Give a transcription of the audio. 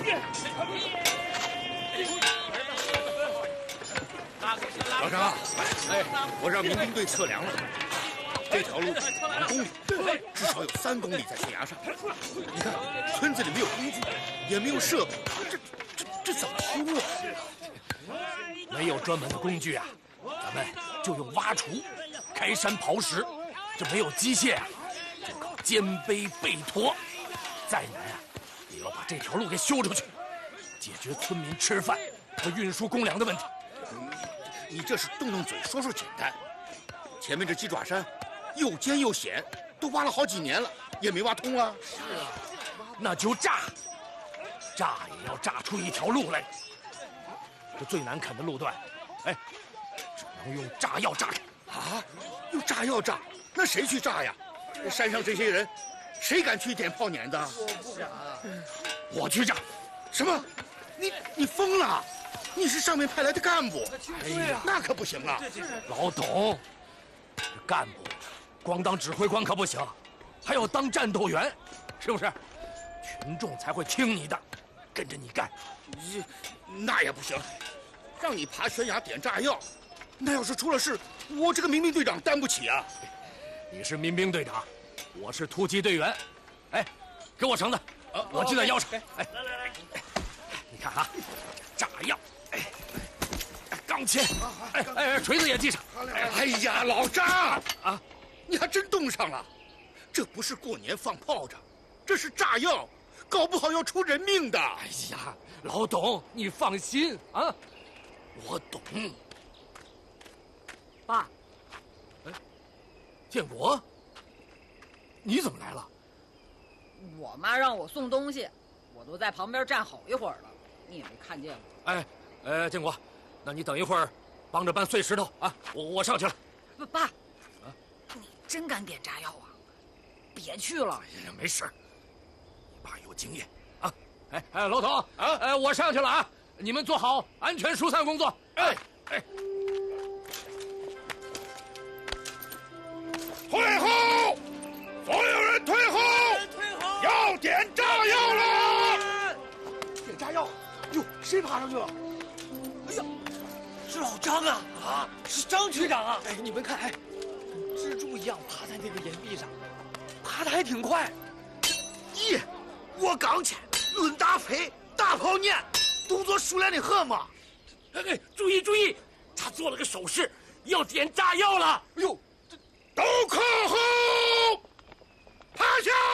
老张，我让民兵队测量了，这条路2公里，至少有3公里在悬崖上。你看，村子里没有工具，也没有设备，这怎么修啊？ 没有专门的工具啊，咱们就用挖锄、开山刨石。这没有机械啊，就靠肩背背驮。再难啊，也要把这条路给修出去，解决村民吃饭和运输公粮的问题。 你这是动动嘴说说简单，前面这鸡爪山又尖又险，都挖了好几年了，也没挖通啊。 是啊，那就炸也要炸出一条路来。这最难啃的路段，只能用炸药炸开。 啊，用炸药炸？那谁去炸呀？山上这些人，谁敢去点炮碾子？ 我不敢。 我去炸。 什么？你疯了？你是上面派来的干部， 哎呀， 那可不行啊！ 老董，这干部光当指挥官可不行，还要当战斗员，是不是？群众才会听你的，跟着你干。 那也不行，让你爬悬崖点炸药，那要是出了事，我这个民兵队长担不起啊！ 你是民兵队长，我是突击队员。给我绳子，我系在腰上。来，你看啊，炸药。钢钎，锤子也系上。 哎呀，老张啊，你还真动上了！这不是过年放炮仗，这是炸药，搞不好要出人命的。 哎呀，老董，你放心啊，我懂。 爸， 建国，你怎么来了？ 我妈让我送东西，我都在旁边站好一会儿了，你也没看见我。 建国。那你等一会儿，帮着搬碎石头啊！我上去了。 爸，你真敢点炸药啊？别去了。 哎呀，没事，你爸有经验啊。老董啊，我上去了啊，你们做好安全疏散工作。 退后！所有人退后！要点炸药了！ 点炸药！哟，谁爬上去了？哎呀！是老张啊！啊，是张区长啊！你们看，跟蜘蛛一样爬在那个岩壁上，爬得还挺快。 我刚去，论打飞，大炮撵，动作熟练的很嘛。 注意，他做了个手势，要点炸药了。 哎呦，都靠后，趴下！